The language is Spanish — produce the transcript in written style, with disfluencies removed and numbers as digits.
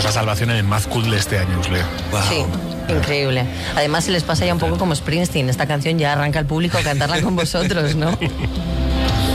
es la salvación en el Mad Cool de este año, Usle. Wow. Sí, increíble. Además se les pasa ya un poco como Springsteen. Esta canción ya arranca el público a cantarla con vosotros, ¿no?